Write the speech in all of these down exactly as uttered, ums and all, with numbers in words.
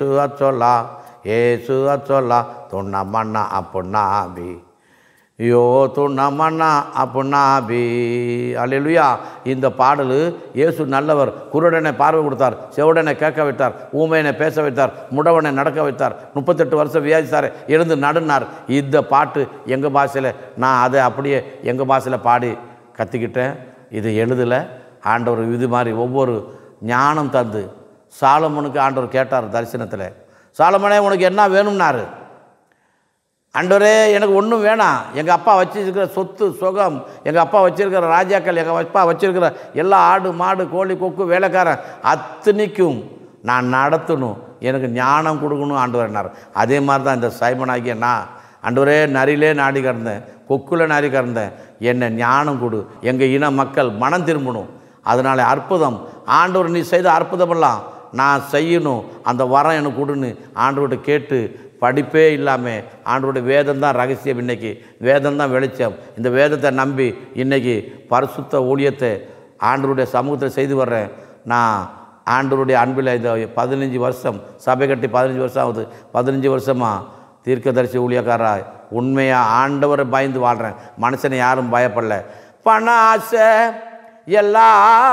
அச்சொல்லா ஏசு அச்சொல்லா துண்ணமண்ணா அப்புண்ணாபி யோ துண்ணமண்ணா அப்புண்ணாபி. அல்லேலூயா. இந்த பாடல் இயேசு நல்லவர். குருடனை பார்வை கொடுத்தார், செவுடனை கேட்க வைத்தார், ஊமையனை பேச வைத்தார், முடவனை நடக்க வைத்தார், முப்பத்தெட்டு வருஷம் வியாதித்தார், எழுந்து நடுனார். இந்த பாட்டு எங்கள் பாஷையில் நான் அதை அப்படியே எங்கள் பாஷையில் பாடி கற்றுக்கிட்டேன். இது எழுதலை. ஆண்டவர் இது மாதிரி ஒவ்வொரு ஞானம் தந்து சாலமோனுக்கு ஆண்டவர் கேட்டார் தரிசனத்தில். சாலமோனே உனக்கு என்ன வேணும்னாரு. ஆண்டவரே எனக்கு ஒன்றும் வேணாம், எங்கள் அப்பா வச்சிருக்கிற சொத்து சுகம், எங்கள் அப்பா வச்சிருக்கிற ராஜாக்கள், எங்கள் அப்பா வச்சிருக்கிற எல்லா ஆடு மாடு கோழி கொக்கு வேலைக்காரன் அத்தனைக்கும் நான் நடத்தணும், எனக்கு ஞானம் கொடுக்கணும் ஆண்டவர்னார். அதே மாதிரி தான் இந்த சைமனாகிய நான் ஆண்டவரே நரியிலே நாடி கிடந்தேன், கொக்குல நாடி கிடந்தேன், என்னை ஞானம் கொடு, எங்கள் இன மக்கள் மனம் திரும்பணும். அதனால் அற்புதம் ஆண்டவர் நீ செய்த அற்புதமெல்லாம் நான் செய்யணும், அந்த வரம் எனக்கு கொடுன்னு ஆண்டவர்கிட்ட கேட்டு படிப்பே இல்லாமல் ஆண்டவருடைய வேதம் தான் ரகசியம். இன்றைக்கி வேதம் தான் வெளிச்சம். இந்த வேதத்தை நம்பி இன்றைக்கி பரிசுத்த ஊழியத்தை ஆண்டவருடைய சமூகத்தில் செய்து வர்றேன். நான் ஆண்டவருடைய அன்பில் இந்த பதினஞ்சு வருஷம் சபை கட்டி பதினஞ்சு வருஷம் ஆகுது. பதினஞ்சு வருஷமாக தீர்க்கதரிசி ஊழியக்காரராக உண்மையாக ஆண்டவரை பயந்து வாழ்கிறேன். மனுஷனை யாரும் பயப்படல. பண ஆசை எல்லா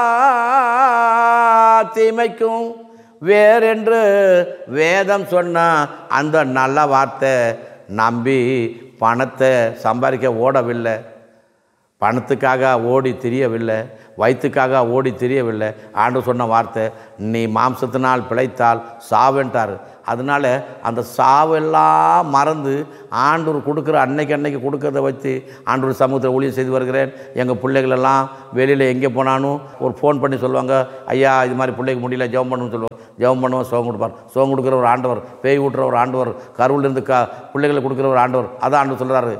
தீமைக்கும் வேறென்று வேதம் சொன்ன அந்த நல்ல வார்த்தை நம்பி பணத்தை சம்பாதிக்க ஓடவில்லை, பணத்துக்காக ஓடி திரியவில்லை, வயிற்றுக்காக ஓடி திரியவில்லை. ஆண்டவர் சொன்ன வார்த்தை நீ மாம்சத்தினால் பிழைத்தால் சாவென்றார். அதனால் அந்த சாவெல்லாம் மறந்து ஆண்டவர் கொடுக்குற அன்னைக்கு அன்னைக்கு கொடுக்கறத வச்சு ஆண்டவர் சமூகத்தில் ஊழியம் செய்து வருகிறேன். எங்கள் பிள்ளைகளெல்லாம் வெளியில் எங்கே போனாலும் ஒரு ஃபோன் பண்ணி சொல்லுவாங்க, ஐயா இது மாதிரி பிள்ளைக்கு முடியல ஜெபம் பண்ணணும்னு சொல்லுவாங்க. ஜெபம் பண்ணுவோம், சோகம் கொடுப்பார். சோகம் கொடுக்குற ஒரு ஆண்டவர், பேய் ஊட்டுற ஒரு ஆண்டவர், கருவிலிருந்து க பிள்ளைகளை கொடுக்குற ஒரு ஆண்டவர். அதான் ஆண்டவர் சொல்கிறாரு,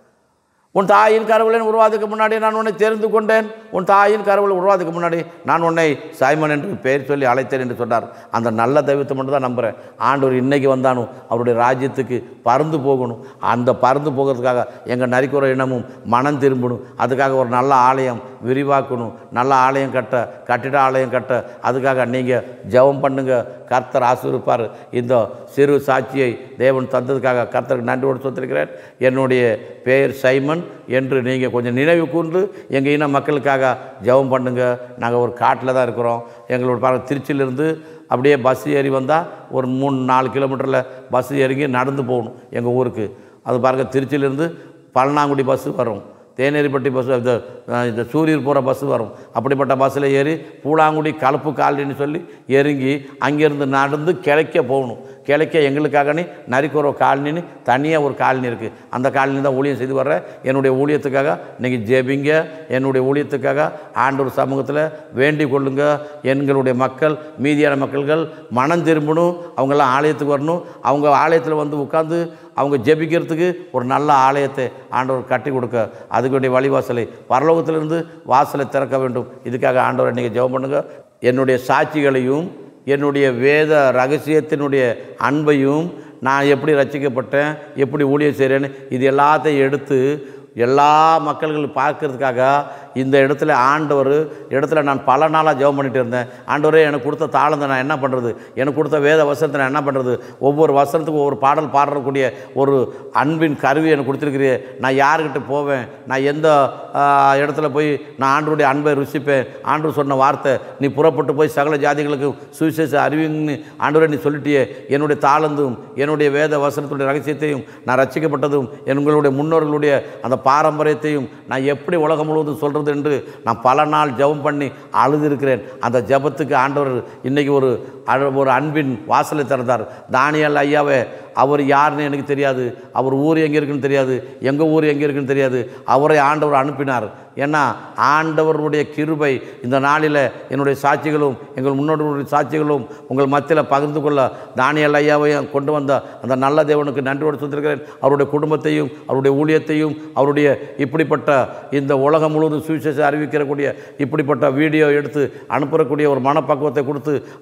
உன் தாயின் கருவிலின் உருவாதுக்கு முன்னாடி நான் உன்னை தெரிந்து கொண்டேன், உன் தாயின் கருவில் உருவாதுக்கு முன்னாடி நான் உன்னை சைமன் என்று பெயர் சொல்லி அழைத்தேன் என்று சொன்னார். அந்த நல்ல தெய்வத்தை மட்டும் தான் நம்புகிறேன். ஆண்டவர் இன்றைக்கி வந்தாலும் அவருடைய ராஜ்யத்துக்கு பறந்து போகணும். அந்த பறந்து போகிறதுக்காக எங்கள் நரிக்குற இனமும் மனம் திரும்பணும். அதுக்காக ஒரு நல்ல ஆலயம் விரிவாக்கணும், நல்ல ஆலயம் கட்ட, கட்டிட ஆலயம் கட்ட. அதுக்காக நீங்கள் ஜெபம் பண்ணுங்க, கர்த்தர் ஆசீர்வதிப்பார். இந்த சிறு சாட்சியை தேவன் தந்ததுக்காக கர்த்தருக்கு நன்றியோடு சொல்லியிருக்கிறேன். என்னுடைய பெயர் சைமன் என்று நீங்கள் கொஞ்சம் நினைவு கூர்ந்து எங்கள் இன மக்களுக்காக ஜெபம் பண்ணுங்க. நாங்கள் ஒரு காட்டில் தான் இருக்கிறோம். எங்களோட பாருங்கள், திருச்சியிலேருந்து அப்படியே பஸ் ஏறி வந்தால் ஒரு மூணு நாலு கிலோமீட்டரில் பஸ் ஏறிங்க நடந்து போகணும் எங்கள் ஊருக்கு. அது பாருங்கள், திருச்சியிலேருந்து பழனாங்குடி பஸ்ஸு வரும், தேனேரிப்பட்டி பஸ், இந்த இந்த சூரியர் போகிற பஸ்ஸு வரும். அப்படிப்பட்ட பஸ்ஸில் ஏறி பூலாங்குடி கலப்பு காலனின்னு சொல்லி இறங்கி அங்கேருந்து நடந்து கிழக்க போகணும். கிழக்க எங்களுக்காக நீ நரிக்குற காலனின்னு தனியாக ஒரு காலனி இருக்குது. அந்த காலனி தான் ஊழியம் செய்து வர்றேன். என்னுடைய ஊழியத்துக்காக நீங்கள் ஜெபிங்க. என்னுடைய ஊழியத்துக்காக ஆண்டவர் சமூகத்தில் வேண்டிக் கொள்ளுங்க. எங்களுடைய மக்கள், மீதியான மக்கள்கள் மனம் திரும்பணும், அவங்கெல்லாம் ஆலயத்துக்கு வரணும். அவங்க ஆலயத்தில் வந்து உட்காந்து அவங்க ஜெபிக்கிறதுக்கு ஒரு நல்ல ஆலயத்தை ஆண்டவர் கட்டி கொடுக்க, அதுக்கு வேண்டிய வழிவாசலை பரலோகத்திலிருந்து வாசலை திறக்க வேண்டும். இதுக்காக ஆண்டவரை நீங்கள் ஜெபம் பண்ணுங்கள். என்னுடைய சாட்சிகளையும் என்னுடைய வேத ரகசியத்தினுடைய அன்பையும் நான் எப்படி ரட்சிக்கப்பட்டேன், எப்படி ஊழியம் செய்கிறேன்னு இது எல்லாத்தையும் எடுத்து எல்லா மக்கள்களும் பார்க்கறதுக்காக இந்த இடத்துல ஆண்டவர் இடத்துல நான் பல நாளாக ஜெபம் பண்ணிட்டு இருந்தேன். ஆண்டவரே எனக்கு கொடுத்த தாளந்தை நான் என்ன பண்ணுறது, எனக்கு கொடுத்த வேத வசனத்தை நான் என்ன பண்ணுறது, ஒவ்வொரு வசனத்துக்கும் ஒவ்வொரு பாடல் பாடக்கூடிய ஒரு அன்பின் கருவி எனக்கு கொடுத்துருக்கிறேன். நான் யாருக்கிட்ட போவேன், நான் எந்த இடத்துல போய் நான் ஆண்டவருடைய அன்பை ருசிப்பேன். ஆண்டவர் சொன்ன வார்த்தை நீ புறப்பட்டு போய் சகல ஜாதிகளுக்கு சுவிசேஷ அறிவிங்கன்னு ஆண்டவரை நீ சொல்லிட்டியே. என்னுடைய தாளந்தும் என்னுடைய வேத வசனத்துடைய ரகசியத்தையும் நான் ரட்சிக்கப்பட்டதும் எங்களுடைய முன்னோர்களுடைய அந்த பாரம்பரியத்தையும் நான் எப்படி உலகம் முழுவதும் சொல்கிறது என்று நான் பல நாள் ஜெபம் பண்ணி அழுதிருக்கிறேன். அந்த ஜெபத்துக்கு ஆண்டவர் இன்றைக்கி ஒரு ஒரு அன்பின் வாசலை திறந்தார். தானியேல் ஐயாவே, அவர் யாருன்னு எனக்கு தெரியாது, அவர் ஊர் எங்கே இருக்குன்னு தெரியாது, எங்கள் ஊர் எங்கே இருக்குன்னு தெரியாது. அவரை ஆண்டவர் அனுப்பினார். ஏன்னா ஆண்டவருடைய கிருபை இந்த நாளில் என்னுடைய சாட்சிகளும் எங்கள் முன்னோர்களுடைய சாட்சிகளும் உங்கள் மத்தியில் பகிர்ந்து கொள்ள தானியேல் ஐயாவையும் கொண்டு வந்த அந்த நல்ல தேவனுக்கு நன்றியோடு சொல்லியிருக்கிறேன். அவருடைய குடும்பத்தையும் அவருடைய ஊழியத்தையும் அவருடைய இப்படிப்பட்ட இந்த உலகம் முழுவதும் சுவிசேஷம் அறிவிக்கிறக்கூடிய இப்படிப்பட்ட வீடியோ எடுத்து அனுப்பக்கூடிய ஒரு மனப்பக்குவத்தை கொடுத்து அவரை தேவன்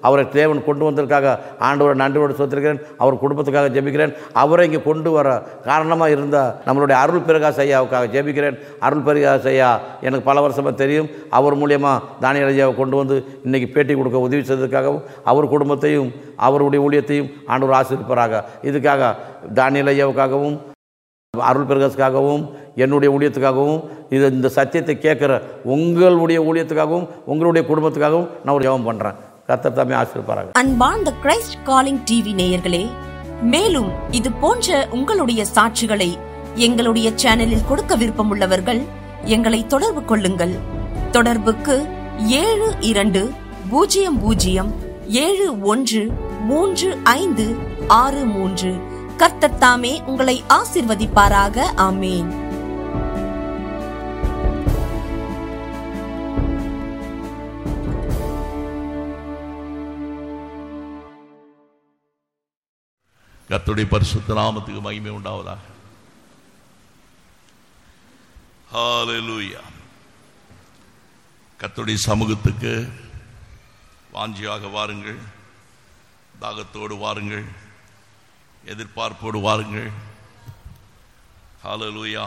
தேவன் கொண்டு வந்ததற்காக ஆண்டவரை நன்றியோடு ஸ்தோத்திரிக்கிறேன். அவர் குடும்பத்துக்காக ஜெபிக்கிறேன். அவரை இங்கே கொண்டு வர காரணமாக இருந்த நம்மளுடைய அருள் பிரகாஷ் ஐயாவுக்காக ஜெபிக்கிறேன். அருள் பிரகாஷ் ஐயா எனக்கு பல வருஷமாக தெரியும். அவர் மூலியமாக தானியேல் ஐயாவை கொண்டு வந்து இன்றைக்கி பேட்டி கொடுக்க உதவி செய்ததற்காகவும் அவர் குடும்பத்தையும் அவருடைய ஊழியத்தையும் ஆண்டவர் ஆசீர்வதிப்பாராக. இதுக்காக தானியேல் ஐயாவுக்காகவும் அருள் பிரகாஷ்காகவும் என்னுடைய ஊழியத்துக்காகவும் இது இந்த சத்தியத்தை கேட்குற உங்களுடைய ஊழியத்துக்காகவும் உங்களுடைய குடும்பத்துக்காகவும் நான் ஒரு ஜெபம் பண்ணுறேன். கர்த்தர் தாமே ஆசீர்வதிப்பாராக. அன்பார்ந்த கிரைஸ்ட் காலிங் டிவி நேயர்களே, மேலும் இது போன்ற உங்களுடைய சாட்சிகளை எங்களுடைய சேனலில் கொடுக்க விருப்பம் உள்ளவர்கள் எங்களை தொடர்பு கொள்ளுங்கள். தொடர்புக்கு ஏழு இரண்டு பூஜ்ஜியம் பூஜ்ஜியம் ஏழு ஒன்று மூன்று ஐந்து ஆறு மூன்று. கர்த்தர் தாமே உங்களை ஆசீர்வதிப்பாராக. ஆமேன். கர்த்தருடைய பரிசுத்த நாமத்துக்கு மகிமை உண்டாவதாக. ஹல்லேலூயா. கர்த்தருடைய சமூகத்துக்கு வாஞ்சியாக வாருங்கள், தாகத்தோடு வாருங்கள், எதிர்பார்ப்போடு வாருங்கள். ஹல்லேலூயா.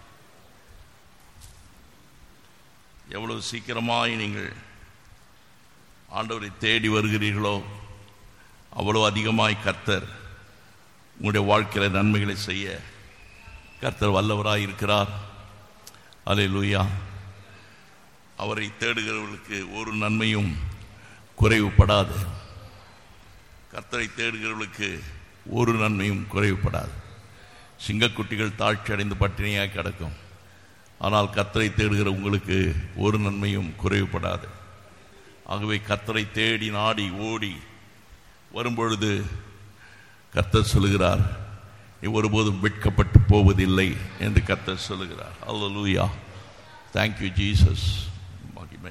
எவ்வளவு சீக்கிரமாய் நீங்கள் ஆண்டவரை தேடி வருகிறீர்களோ அவ்வளவு அதிகமாய் கர்த்தர் உங்களுடைய வாழ்க்கையில் நன்மைகளை செய்ய கர்த்தர் வல்லவராய் இருக்கிறார். ஹல்லேலூயா. அவரை தேடுகிறவர்களுக்கு ஒரு நன்மையும் குறைவுபடாது. கர்த்தரை தேடுகிறவர்களுக்கு ஒரு நன்மையும் குறைவுபடாது. சிங்கக்குட்டிகள் தாழ்ச்சி அடைந்து பட்டினியாக கிடக்கும். ஆனால் கர்த்தரை தேடுகிற உங்களுக்கு ஒரு நன்மையும் குறைவுபடாது. ஆகவே கர்த்தரை தேடி நாடி ஓடி வரும்பொழுது கர்த்தர் சொல்லுகிறார், நீ ஒருபோதும் வெட்கப்பட்டு போவதில்லை என்று கர்த்தர் சொல்லுகிறார். அல்லேலூயா. Thank you Jesus. மகிமை.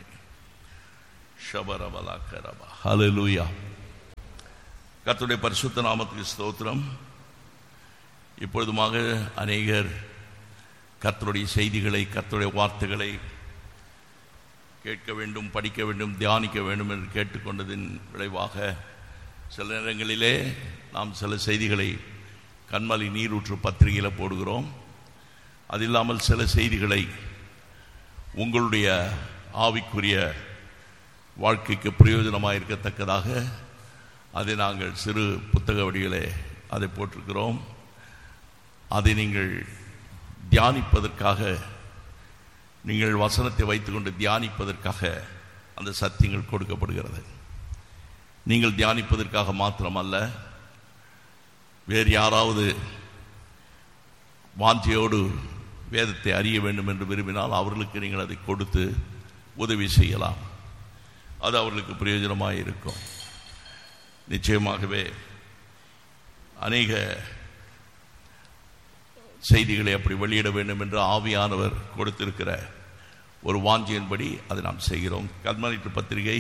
ஷபரபலகரபா. ஹல்லேலூயா. கர்த்தருடைய பரிசுத்த நாமத்துக்கு ஸ்தோத்திரம். இப்பொழுதுமாக அநேகர் கர்த்தருடைய செய்திகளை, கர்த்தருடைய வார்த்தைகளை கேட்க வேண்டும், படிக்க வேண்டும், தியானிக்க வேண்டும் என்று கேட்டுக்கொண்டதின் விளைவாக சில நேரங்களிலே நாம் சில செய்திகளை கண்மலை நீரூற்று பத்திரிகையில் போடுகிறோம். அது இல்லாமல் சில செய்திகளை உங்களுடைய ஆவிக்குரிய வாழ்க்கைக்கு பிரயோஜனமாக இருக்கத்தக்கதாக அதை நாங்கள் சிறு புத்தக வடிவிலே அதை போட்டிருக்கிறோம். அதை நீங்கள் தியானிப்பதற்காக, நீங்கள் வசனத்தை வைத்துக்கொண்டு தியானிப்பதற்காக அந்த சத்தியங்கள் கொடுக்கப்படுகிறது. நீங்கள் தியானிப்பதற்காக மாத்திரமல்ல, வேறு யாராவது வாஞ்சையோடு வேதத்தை அறிய வேண்டும் என்று விரும்பினால் அவர்களுக்கு நீங்கள் அதை கொடுத்து உதவி செய்யலாம். அது அவர்களுக்கு பிரயோஜனமாக இருக்கும். நிச்சயமாகவே அநேக செய்திகளை அப்படி வெளியிட வேண்டும் என்று ஆவியானவர் கொடுத்திருக்கிற ஒரு வாஞ்சியின்படி அதை நாம் செய்கிறோம். கண்மலை பத்திரிகை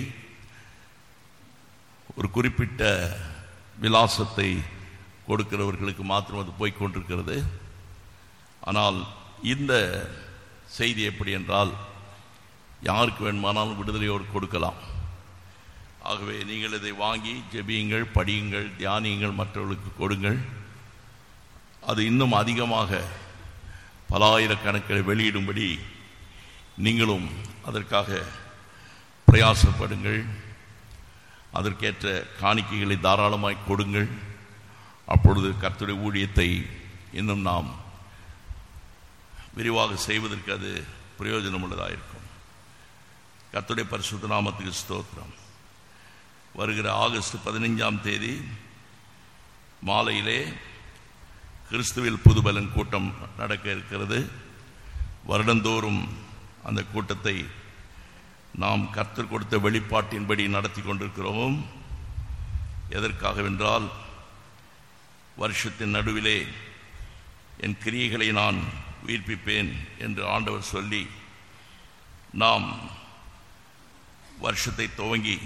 ஒரு குறிப்பிட்ட விலாசத்தை கொடுக்கிறவர்களுக்கு மாத்திரம் அது போய்கொண்டிருக்கிறது. ஆனால் இந்த செய்தி எப்படி என்றால் யாருக்கு வேண்டுமானாலும் விடுதலையோடு கொடுக்கலாம். ஆகவே நீங்கள் இதை வாங்கி ஜெபியுங்கள், படியுங்கள், தியானியுங்கள், மற்றவர்களுக்கு கொடுங்கள். அது இன்னும் அதிகமாக பல ஆயிரக்கணக்கில் வெளியிடும்படி நீங்களும் அதற்காக பிரயாசப்படுங்கள். அதற்கேற்ற காணிக்கைகளை தாராளமாய் கொடுங்கள். அப்பொழுது கர்த்தருடைய ஊழியத்தை இன்னும் நாம் விரிவாக செய்வதற்கு அது பிரயோஜனம் உள்ளதாக இருக்கும். கர்த்தருடைய பரிசுத்த நாமத்துக்கு ஸ்தோத்திரம். வருகிற ஆகஸ்ட் பதினைஞ்சாம் தேதி மாலையிலே கிறிஸ்துவில் புதுபலன் கூட்டம் நடக்க இருக்கிறது. வருடந்தோறும் அந்த கூட்டத்தை நாம் கர்த்தர் கொடுத்த வெளிப்பாட்டின்படி நடத்தி கொண்டிருக்கிறோம். எதற்காகவென்றால் வருஷத்தின் நடுவிலே என் கிரியைகளை நான் உயிர்ப்பிப்பேன் என்று ஆண்டவர் சொல்லி நாம் வருஷத்தை துவங்கி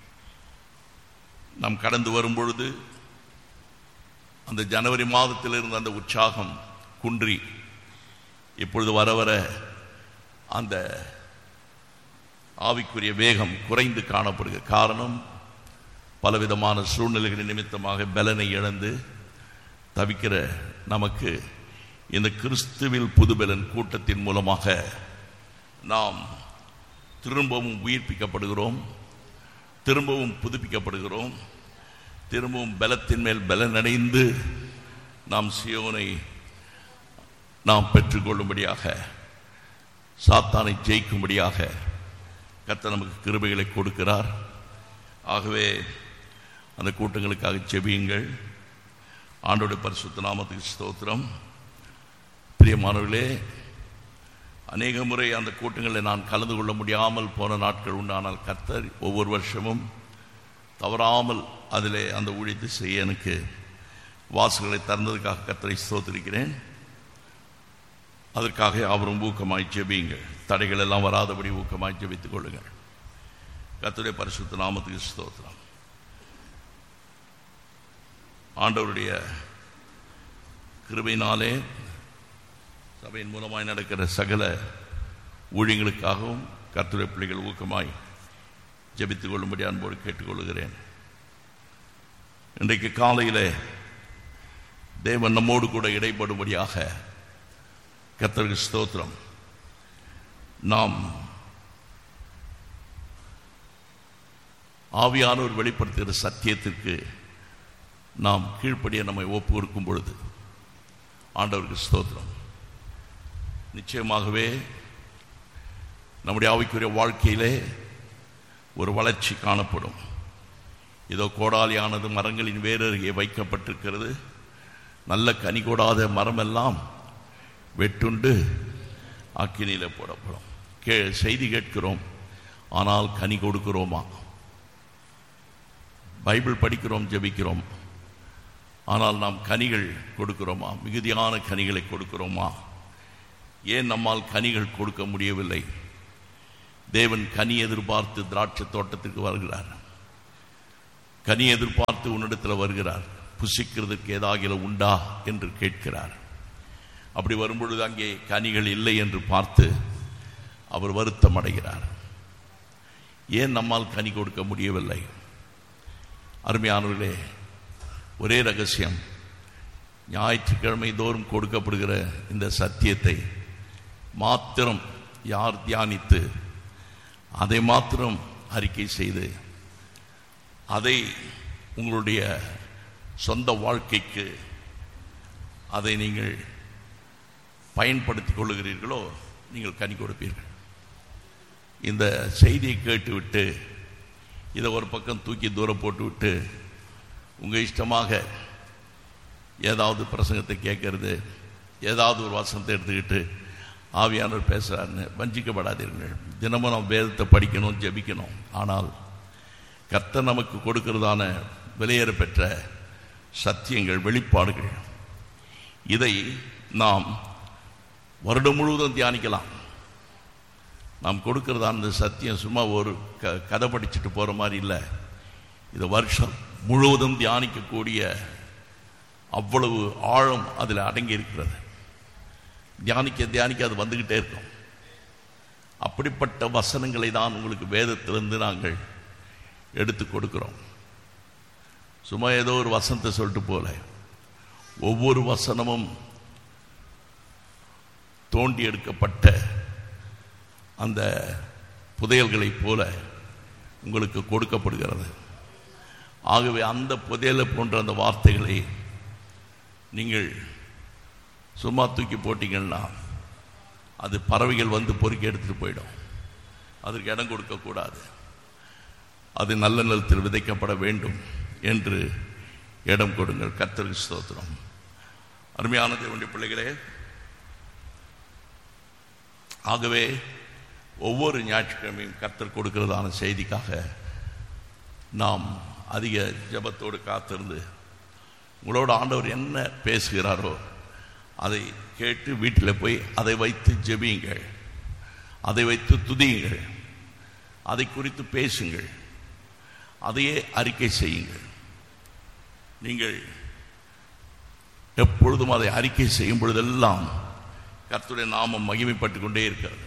நாம் கடந்து வரும் பொழுது அந்த ஜனவரி மாதத்தில் இருந்த அந்த உற்சாகம் குன்றி இப்பொழுது வர வர அந்த ஆவிக்குரிய வேகம் குறைந்து காணப்படுகிறது. காரணம், பலவிதமான சூழ்நிலைகளின் நிமித்தமாக பலனை இழந்து தவிக்கிற நமக்கு இந்த கிறிஸ்துவில் புதுபலன் கூட்டத்தின் மூலமாக நாம் திரும்பவும் உயிர்ப்பிக்கப்படுகிறோம், திரும்பவும் புதுப்பிக்கப்படுகிறோம், திரும்பவும் பலத்தின் மேல் பலனடைந்து நாம் சீயோனை நாம் பெற்றுக்கொள்ளும்படியாக, சாத்தானை ஜெயிக்கும்படியாக கர்த்தர் நமக்கு கிருபைகளை கொடுக்கிறார். ஆகவே அந்த கூட்டங்களுக்காக ஜெபியுங்கள். ஆண்டவருடைய பரிசுத்த நாமத்துக்கு ஸ்தோத்திரம். பிரியமானவர்களே, அநேக முறை அந்த கூட்டங்களில் நான் கலந்து கொள்ள முடியாமல் போன நாட்கள் உண்டு. ஆனால் கர்த்தர் ஒவ்வொரு வருஷமும் தவறாமல் அதிலே அந்த ஊழியத்தை செய்ய எனக்கு வாசல்களை திறந்ததுக்காக கர்த்தரை ஸ்தோத்திரிக்கிறேன். அதற்காக அவரும் ஊக்கமாய் ஜெபியுங்கள். தடைகள் எல்லாம் வராதபடி ஊக்கமாய் ஜெபித்துக் கொள்ளுங்கள். கர்த்தருடைய பரிசுத்த நாமத்துக்கு ஸ்தோத்திரம். ஆண்டவருடைய கிருபையினாலே சபையின் மூலமாய் நடக்கிற சகல ஊழியங்களுக்காகவும் கர்த்தருடைய பிள்ளைகள் ஊக்கமாய் ஜெபித்துக் கொள்ளும்படி அன்போடு கேட்டுக்கொள்கிறேன். இன்றைக்கு காலையிலே தேவன் நம்மோடு கூட இடைப்படும்படியாக கர்த்தருக்கு ஸ்தோத்திரம். நாம் ஆவியானவர் வெளிப்படுத்துகிற சத்தியத்திற்கு நாம் கீழ்ப்படிய நம்மை ஒப்பு கொடுக்கும் பொழுது ஆண்டவருக்கு ஸ்தோத்திரம். நிச்சயமாகவே நம்முடைய ஆவிக்குரிய வாழ்க்கையிலே ஒரு வளர்ச்சி காணப்படும். இதோ கோடாலியானது மரங்களின் வேரருகே வைக்கப்பட்டிருக்கிறது. நல்ல கனி கொடாத மரமெல்லாம் வெட்டுண்டு அக்கினியில் போடப்படும். கே செய்தி கேட்கிறோம், ஆனால் கனி கொடுக்கிறோமா? பைபிள் படிக்கிறோம், ஜெபிக்கிறோம், ஆனால் நாம் கனிகள் கொடுக்கிறோமா? மிகுதியான கனிகளை கொடுக்கிறோமா? ஏன் நம்மால் கனிகள் கொடுக்க முடியவில்லை? தேவன் கனி எதிர்பார்த்து திராட்சை தோட்டத்திற்கு வருகிறார். கனி எதிர்பார்த்து உன்னிடத்தில் வருகிறார். புசிக்கிறதுக்கு ஏதாகிலும் உண்டா என்று கேட்கிறார். அப்படி வரும்பொழுது அங்கே கனிகள் இல்லை என்று பார்த்து அவர் வருத்தம் அடைகிறார். ஏன் நம்மால் கனி கொடுக்க முடியவில்லை? அருமையானவர்களே, ஒரே ரகசியம், ஞாயிற்றுக்கிழமை தோறும் கொடுக்கப்படுகிற இந்த சத்தியத்தை மாத்திரம் யார் தியானித்து அதை மாத்திரம் அறிக்கை செய்து அதை உங்களுடைய சொந்த வாழ்க்கைக்கு அதை நீங்கள் பயன்படுத்திக் கொள்ளுகிறீர்களோ நீங்கள் கனி கொடுப்பீர்கள். இந்த செய்தியை கேட்டுவிட்டு இதை ஒரு பக்கம் தூக்கி தூரம் போட்டுவிட்டு உங்கள் இஷ்டமாக ஏதாவது பிரசங்கத்தை கேட்கறது, ஏதாவது ஒரு வசனத்தை எடுத்துக்கிட்டு ஆவியானவர் பேசுகிறாருன்னு வஞ்சிக்கப்படாதீர்கள். தினமும் நாம் வேதத்தை படிக்கணும், ஜெபிக்கணும். ஆனால் கர்த்தர் நமக்கு கொடுக்கிறதான விலையேற பெற்ற சத்தியங்கள், வெளிப்பாடுகள், இதை நாம் வருடம் முழுவதும் தியானிக்கலாம். நாம் கொடுக்கிறதான இந்த சத்தியம் சும்மா ஒரு க கதை படிச்சுட்டு போகிற மாதிரி இல்லை. இது வருஷம் முழுவதும் தியானிக்கக்கூடிய அவ்வளவு ஆழம் அதில் அடங்கி இருக்கிறது. தியானிக்க தியானிக்க அது வந்துக்கிட்டே இருக்கும். அப்படிப்பட்ட வசனங்களை தான் உங்களுக்கு வேதத்திலிருந்து நாங்கள் எடுத்து கொடுக்கிறோம். சும்மா ஏதோ ஒரு வசனத்தை சொல்லிட்டு போல, ஒவ்வொரு வசனமும் தோண்டி எடுக்கப்பட்ட அந்த புதையல்களைப் போல உங்களுக்கு கொடுக்கப்படுகிறது. ஆகவே அந்த புதையலை போன்ற அந்த வார்த்தைகளை நீங்கள் சும்மா தூக்கி போட்டீங்கன்னா அது பறவைகள் வந்து பொறுக்கி எடுத்துகிட்டு போயிடும். அதற்கு இடம் கொடுக்கக்கூடாது. அது நல்ல நிலத்தில் விதைக்கப்பட வேண்டும் என்று இடம் கொடுங்கள். கர்த்தருக்கு ஸ்தோத்திரம். அருமையான தேவனுடைய பிள்ளைகளே, ஆகவே ஒவ்வொரு ஞாயிற்றுக்கிழமையும் கர்த்தர் கொடுக்கிறதான செய்திக்காக நாம் அதிக ஜெபத்தோடு காத்திருந்து உங்களோட ஆண்டவர் என்ன பேசுகிறாரோ அதை கேட்டு வீட்டில் போய் அதை வைத்து ஜெபியுங்கள், அதை வைத்து துதியுங்கள், அதை குறித்து பேசுங்கள், அதையே அறிக்கை செய்யுங்கள். நீங்கள் எப்பொழுதும் அதை அறிக்கை செய்யும் பொழுதெல்லாம் கர்த்தருடைய நாமம் மகிமைப்பட்டு கொண்டே இருக்கிறது.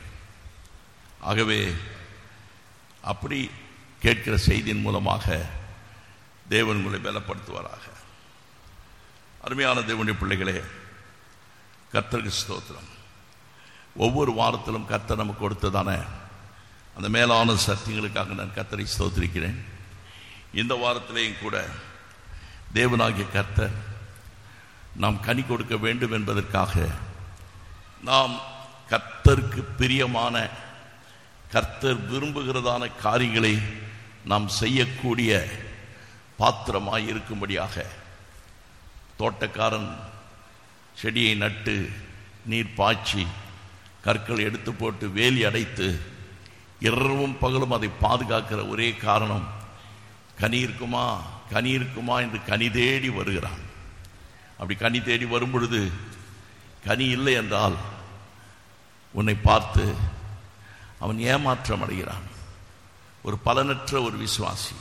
ஆகவே அப்படி கேட்கிற செய்தியின் மூலமாக தேவன் உங்களை பலப்படுத்துவாராக. அருமையான தேவனுடைய பிள்ளைகளே, கர்த்தருக்கு ஸ்தோத்திரம். ஒவ்வொரு வாரத்திலும் கர்த்தர் நமக்கு கொடுத்ததான அந்த மேலான சத்தியங்களுக்காக நான் கர்த்தரை ஸ்தோத்திரிக்கிறேன். இந்த வாரத்திலேயும் கூட தேவனாகிய கர்த்தர் நாம் கனி கொடுக்க வேண்டும் என்பதற்காக நாம் கர்த்தருக்கு பிரியமான, கர்த்தர் விரும்புகிறதான காரியங்களை நாம் செய்யக்கூடிய பாத்திரமாய் இருக்கும்படியாக தோட்டக்காரன் செடியை நட்டு நீர் பாய்ச்சி கற்களை எடுத்து போட்டு வேலி அடைத்து இரவும் பகலும் அதை பாதுகாக்கிற ஒரே காரணம், கனி இருக்குமா கனி இருக்குமா என்று கனி தேடி வருகிறான். அப்படி கனி தேடி வரும் பொழுது கனி இல்லை என்றால் உன்னை பார்த்து அவன் ஏமாற்றம் அடைகிறான். ஒரு பலனற்ற ஒரு விசுவாசி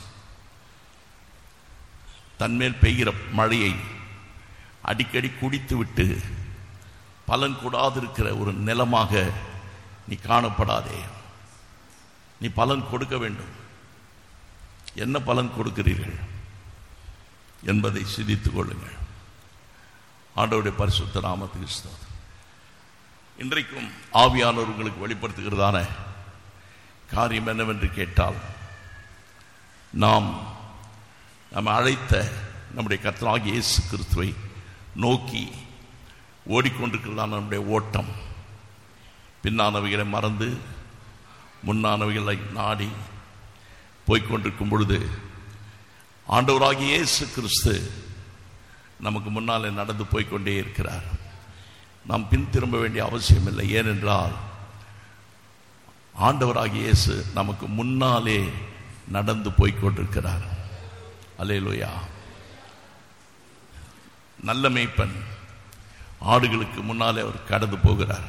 தன்மேல் பெய்கிற மழையை அடிக்கடி குடித்து விட்டு பலன் கூடாதிருக்கிற ஒரு நிலமாக நீ காணப்படாதே. நீ பலன் கொடுக்க வேண்டும். என்ன பலன் கொடுக்கிறீர்கள் என்பதை சிந்தித்துக் கொள்ளுங்கள். ஆண்டவருடைய பரிசுத்த நாமத்துக்கு ஸ்தோத்திரம். இன்றைக்கும் ஆவியானவர் உங்களுக்கு வெளிப்படுத்துகிறதான காரியம் என்னவென்று கேட்டால், நாம் நம்ம அழைத்த நம்முடைய கர்த்தராகிய இயேசு கிறிஸ்துவை நோக்கி ஓடிக்கொண்டிருக்கிறதான நம்முடைய ஓட்டம் பின்னானவைகளை மறந்து முன்னானவைகளை நாடி போய்கொண்டிருக்கும் பொழுது ஆண்டவராகிய இயேசு கிறிஸ்து நமக்கு முன்னாலே நடந்து போய்கொண்டே இருக்கிறார். நாம் பின் திரும்ப வேண்டிய அவசியம் இல்லை. ஏனென்றால் ஆண்டவராகிய இயேசு நமக்கு முன்னாலே நடந்து போய்கொண்டிருக்கிறார். அல்லேலூயா. நல்ல மேய்ப்பன் ஆடுகளுக்கு முன்னாலே அவர் கடந்து போகிறார்.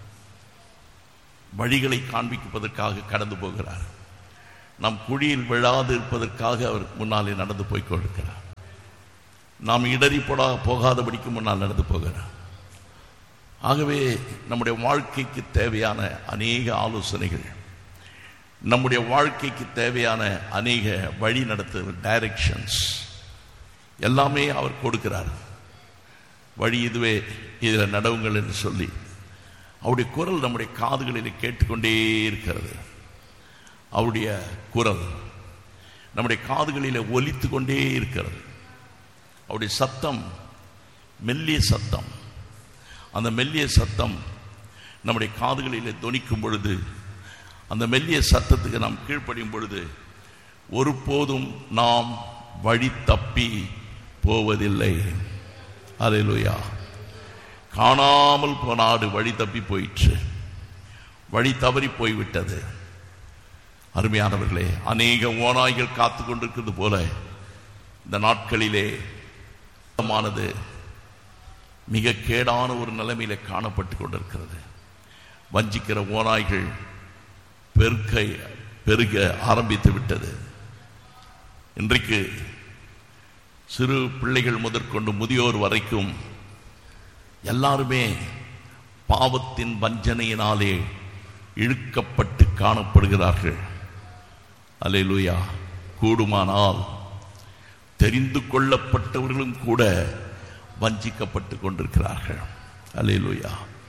வழிகளை காண்பிப்பதற்காக கடந்து போகிறார். நாம் குழியில் விழாது இருப்பதற்காக அவர் முன்னாலே நடந்து போய்கொண்டிருக்கிறார். நாம் இடறி போடா போகாதபடிக்கு முன்னால் நடந்து போகிறார். ஆகவே நம்முடைய வாழ்க்கைக்கு தேவையான அநேக ஆலோசனைகள், நம்முடைய வாழ்க்கைக்கு தேவையான அநேக வழி நடத்து டைரக்ஷன்ஸ் எல்லாமே அவர் கொடுக்கிறார். வழி இதுவே, இதில் நடவுங்கள் என்று சொல்லி அவருடைய குரல் நம்முடைய காதுகளில் கேட்டுக்கொண்டே இருக்கிறது. அவருடைய குரல் நம்முடைய காதுகளில் ஒலித்து கொண்டே இருக்கிறது. அவருடைய சத்தம் மெல்லிய சத்தம். அந்த மெல்லிய சத்தம் நம்முடைய காதுகளிலே தொனிக்கும் பொழுது, அந்த மெல்லிய சத்தத்துக்கு நாம் கீழ்ப்படியும் பொழுது ஒருபோதும் நாம் வழி தப்பி போவதில்லை. அல்லேலூயா. காணாமல் போன ஆடு வழி தப்பி போயிற்று, வழி தவறி போய்விட்டது. அருமையானவர்களே, அநேக ஓநாய்கள் காத்து கொண்டிருக்கிறது போல இந்த நாட்களிலே மானது மிக கேடான ஒரு நிலைமையில காணப்பட்டு கொண்டிருக்கிறது. வஞ்சிக்கிற ஓநாய்கள் பெருக்க பெருக ஆரம்பித்து விட்டது. இன்றைக்கு சிறு பிள்ளைகள் முதற்கொண்டு முதியோர் வரைக்கும் எல்லாருமே பாவத்தின் வஞ்சனையினாலே இழுக்கப்பட்டு காணப்படுகிறார்கள். அல்லேலூயா. கூடுமானால் தெரிந்து கொள்ளப்பட்டவர்களும் கூட வஞ்சிக்கப்பட்டு கொண்டிருக்கிறார்கள். அல்லேலூயா.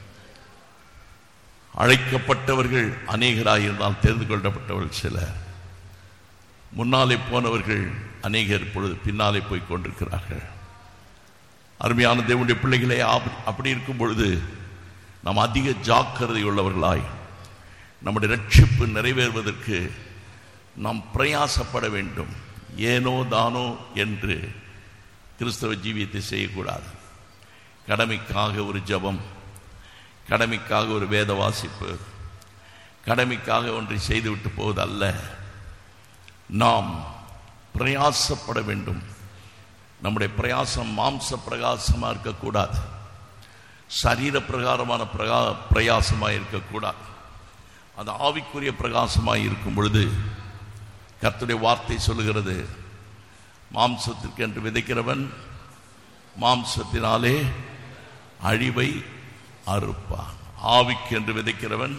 அழைக்கப்பட்டவர்கள் அநேகராயிருந்தால் தெரிந்து கொள்ளப்பட்டவர்கள் சிலர். முன்னாலே போனவர்கள் அநேகர் இப்பொழுது பின்னாலே போய் கொண்டிருக்கிறார்கள். அருமையான தேவனுடைய பிள்ளைகளே, அப்படி இருக்கும் பொழுது நாம் அதிக ஜாக்கிரதை உள்ளவர்களாய் நம்முடைய ரட்சிப்பு நிறைவேறுவதற்கு நாம் பிரயாசப்பட வேண்டும். ஏனோ தானோ என்று கிறிஸ்தவ ஜீவியத்தை செய்யக்கூடாது. கடமைக்காக ஒரு ஜபம், கடமைக்காக ஒரு வேத வாசிப்பு, கடமைக்காக ஒன்றை செய்துவிட்டு போவது அல்ல. நாம் பிரயாசப்பட வேண்டும். நம்முடைய பிரயாசம் மாம்ச பிரகாசமாக இருக்கக்கூடாது, சரீர பிரகாரமான பிரகா பிரயாசமாக இருக்கக்கூடாது. அது ஆவிக்குரிய பிரகாசமாக இருக்கும் பொழுது கர்த்தருடைய வார்த்தை சொல்லுகிறது, மாம்சத்திற்கு என்று விதைக்கிறவன் மாம்சத்தினாலே அழிவை அறுப்பான், ஆவிக்கு என்று விதைக்கிறவன்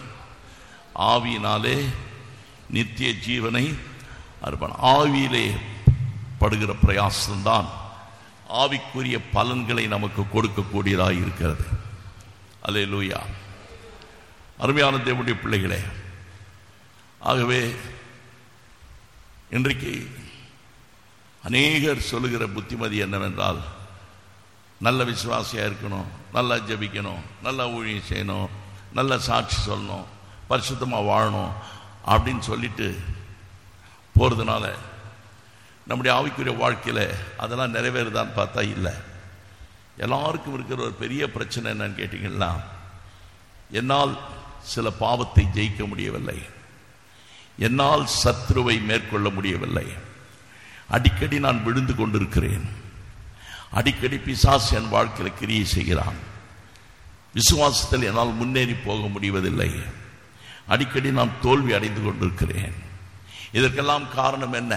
ஆவியினாலே நித்திய ஜீவனை அறுப்பான். ஆவியிலே படுகிற பிரயாசம்தான் ஆவிக்குரிய பலன்களை நமக்கு கொடுக்கக்கூடியதாக இருக்கிறது. அல்லேலூயா. அருமையான தேவனுடைய பிள்ளைகளே, ஆகவே இன்றைக்கு அநேகர் சொல்லுகிற புத்திமதி என்னவென்றால், நல்ல விசுவாசியாக இருக்கணும், நல்லா ஜெபிக்கணும், நல்லா ஊழியம் செய்யணும், நல்ல சாட்சி சொல்லணும், பரிசுத்தமாக வாழணும் அப்படின்னு சொல்லிட்டு போகிறதுனால நம்முடைய ஆவிக்குரிய வாழ்க்கையில் அதெல்லாம் நிறைவேறுதான்னு பார்த்தா இல்லை. எல்லாருக்கும் இருக்கிற ஒரு பெரிய பிரச்சனை என்னன்னு கேட்டிங்கன்னா, என்னால் சில பாவத்தை ஜெயிக்க முடியவில்லை, என்னால் சத்ருவை மேற்கொள்ள முடியவில்லை, அடிக்கடி நான் விழுந்து கொண்டிருக்கிறேன், அடிக்கடி பிசாசு என் வாழ்க்கையில் கிரியை செய்கிறான், விசுவாசத்தில் என்னால் முன்னேறி போக முடிவதில்லை, அடிக்கடி நான் தோல்வி அடைந்து கொண்டிருக்கிறேன். இதற்கெல்லாம் காரணம் என்ன?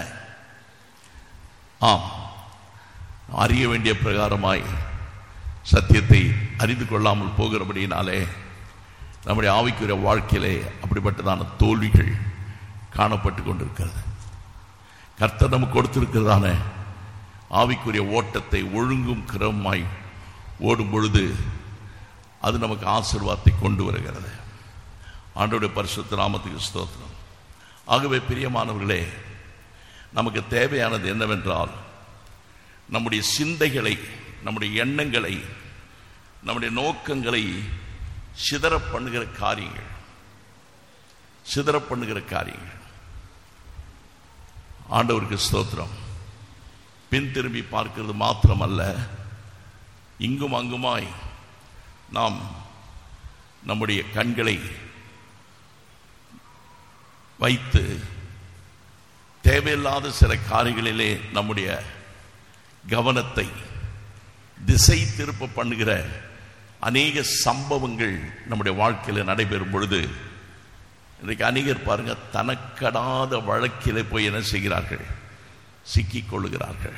ஆம், அறிய வேண்டிய பிரகாரமாய் சத்தியத்தை அறிந்து கொள்ளாமல் போகிறபடியினாலே நம்முடைய ஆவிக்குரிய வாழ்க்கையிலே அப்படிப்பட்டதான தோல்விகள் காணப்பட்டு கொண்டிருக்கிறது. கர்த்தர் நமக்கு கொடுத்திருக்கிறதான ஆவிக்குரிய ஓட்டத்தை ஒழுங்கும் கிரமமாய் ஓடும் பொழுது அது நமக்கு ஆசீர்வாதத்தை கொண்டு வருகிறது. ஆண்டவருடைய பரிசுத்த நாமத்துக்கு ஸ்தோத்திரம். ஆகவே பிரியமானவர்களே, நமக்கு தேவையானது என்னவென்றால், நம்முடைய சிந்தைகளை, நம்முடைய எண்ணங்களை, நம்முடைய நோக்கங்களை சிதற பண்ணுகிற காரியங்கள் சிதற பண்ணுகிற காரியங்கள் ஆண்டவருக்கு ஸ்தோத்திரம். பின் திரும்பி பார்க்கிறது மாத்திரமல்ல, இங்கும் அங்குமாய் நாம் நம்முடைய கண்களை வைத்து தேவையில்லாத சில காரியங்களிலே நம்முடைய கவனத்தை திசை திருப்ப பண்ணுகிற அநேக சம்பவங்கள் நம்முடைய வாழ்க்கையில் நடைபெறும் பொழுது இன்றைக்கு அநேகர் பாருங்க, தனக்கடாத வழக்கிலே போய் என்ன செய்கிறார்கள்? சிக்கிக் கொள்ளுகிறார்கள்.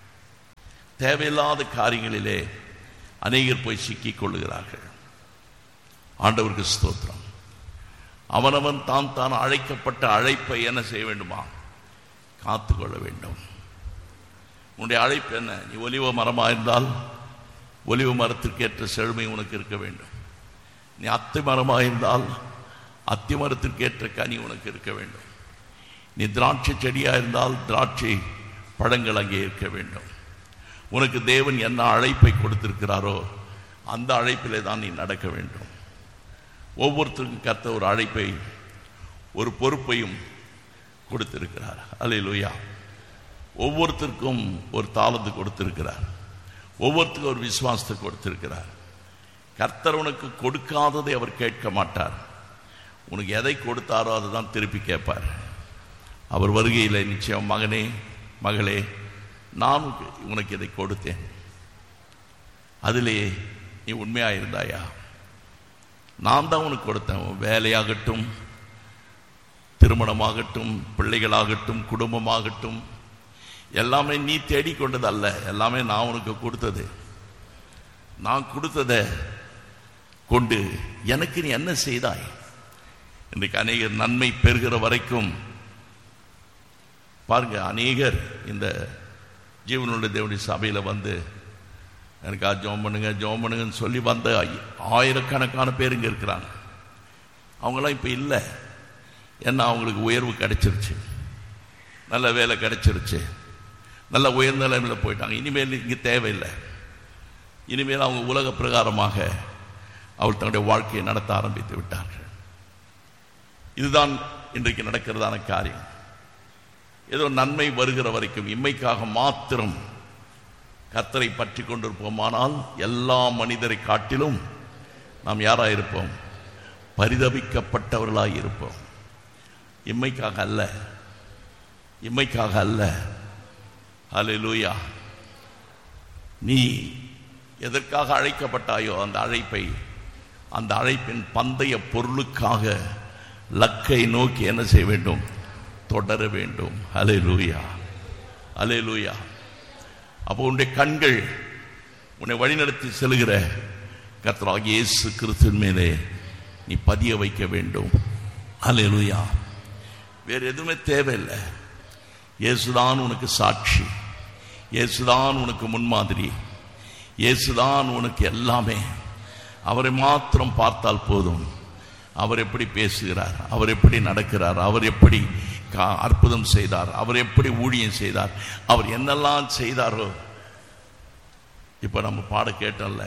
தேவையில்லாத காரியங்களிலே அநேகர் போய் சிக்கிக் கொள்ளுகிறார்கள். ஆண்டவருக்கு ஸ்தோத்திரம். அவனவன் தான் தான் அழைக்கப்பட்ட அழைப்பை என்ன செய்ய வேண்டுமா? காத்து கொள்ள வேண்டும். உன்னுடைய அழைப்பு என்ன? நீ ஒலிவ மரமாக இருந்தால் ஒலிவ மரத்திற்கு ஏற்ற செழுமை உனக்கு இருக்க வேண்டும். நீ அத்தி மரமாக இருந்தால் அத்தி மரத்திற்கு ஏற்ற கனி உனக்கு இருக்க வேண்டும். நீ திராட்சை செடியாக இருந்தால் திராட்சை பழங்கள் அங்கே இருக்க வேண்டும். உனக்கு தேவன் என்ன அழைப்பை கொடுத்திருக்கிறாரோ அந்த அழைப்பிலே தான் நீ நடக்க வேண்டும். ஒவ்வொருத்தருக்கும் கர்த்தர் ஒரு அழைப்பை, ஒரு பொறுப்பையும் கொடுத்திருக்கிறார். அல்லேலூயா. ஒவ்வொருத்தருக்கும் ஒரு தாளந்து கொடுத்திருக்கிறார். ஒவ்வொருத்தருக்கும் ஒரு விசுவாசத்தை கொடுத்திருக்கிறார். கர்த்தர் உனக்கு கொடுக்காததை அவர் கேட்க மாட்டார். உனக்கு எதை கொடுத்தாரோ அதை தான் திருப்பி கேட்பார். அவர் வருகையில் நிச்சயம், மகனே மகளே, நான் உனக்கு இதை கொடுத்தேன், அதிலே நீ உண்மையாக இருந்தாயா? நான் தான் உனக்கு கொடுத்தேன். வேலையாகட்டும், திருமணமாகட்டும், பிள்ளைகளாகட்டும், குடும்பமாகட்டும், எல்லாமே நீ தேடிக்கொண்டது அல்ல, எல்லாமே நான் உனக்கு கொடுத்தது. நான் கொடுத்ததை கொண்டு எனக்கு நீ என்ன செய்தாய்? இன்றைக்கு அநேகர் நன்மை பெறுகிற வரைக்கும் பாருங்க, அநேகர் இந்த ஜீவனுள்ள தேவனுடைய சபையில் வந்து எனக்கு ஜோம் பண்ணுங்க ஜோம் பண்ணுங்கன்னு சொல்லி வந்த ஆயிரக்கணக்கான பேர் இங்கே இருக்கிறாங்க. அவங்களாம் இப்போ இல்லை. ஏன்னா அவங்களுக்கு உயர்வு கிடைச்சிருச்சு, நல்ல வேலை கிடைச்சிருச்சு, நல்ல உயர்ந்த நிலைமையில் போயிட்டாங்க. இனிமேல் இங்கே தேவையில்லை. இனிமேல் அவங்க உலக பிரகாரமாக அவள் தன்னுடைய வாழ்க்கையை நடத்த ஆரம்பித்து விட்டார்கள். இதுதான் இன்றைக்கு நடக்கிறதான காரியம். ஏதோ நன்மை வருகிற வரைக்கும் இம்மைக்காக மாத்திரம் கர்த்தரை பற்றி கொண்டிருப்போமானால் எல்லா மனிதரை காட்டிலும் நாம் யாராக இருப்போம்? பரிதபிக்கப்பட்டவர்களாக இருப்போம். இம்மைக்காக அல்ல, இம்மைக்காக அல்ல. ஹல்லேலூயா. நீ எதற்காக அழைக்கப்பட்டாயோ அந்த அழைப்பை, அந்த அழைப்பின் பந்தய பொருளுக்காக லக்கை நோக்கி என்ன செய்ய வேண்டும்? தொடர வேண்டும். ஹல்லேலூயா, ஹல்லேலூயா. அப்போ உன்னுடைய கண்கள் உன்னை வழிநடத்தி செல்கிற கர்த்தராகிய இயேசு கிறிஸ்துவின் மேலே நீ பதிய வைக்க வேண்டும். ஹல்லேலூயா. வேறு எதுவுமே தேவையில்லை. இயேசுதான் உனக்கு சாட்சி. இயேசுதான் உனக்கு முன்மாதிரி, இயேசுதான் உனக்கு எல்லாமே. அவரை மாத்திரம் பார்த்தால் போதும். அவர் எப்படி பேசுகிறார், அவர் எப்படி நடக்கிறார், அவர் எப்படி அற்புதம் செய்தார், அவர் எப்படி ஊழியம் செய்தார், அவர் என்னெல்லாம் செய்தாரோ. இப்ப நம்ம பாட கேட்டோம்ல,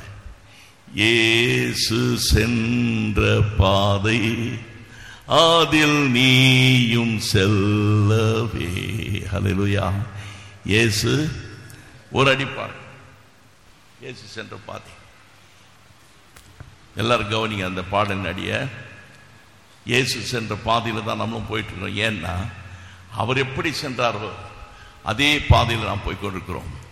இயேசு சென்ற பாதை அதில் நீயும் செல்லவே. ஹல்லேலூயா. இயேசு ஒரு அடிப்பார், இயேசு சென்ற பாதை. எல்லாரும் கவனிங்க அந்த பாடலின் அடிய. இயேசு சென்ற பாதையில தான் நம்மளும் போயிட்டு இருக்கோம். ஏன்னா அவர் எப்படி சென்றாரோ அதே பாதையில் நாம் போய் கொண்டிருக்கிறோம்.